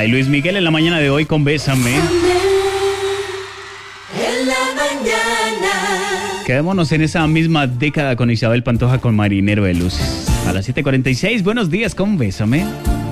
y Luis Miguel en la mañana de hoy con Bésame. En la mañana. Quedémonos en esa misma década con Isabel Pantoja con Marinero de Luces. A las 7:46, buenos días con Bésame.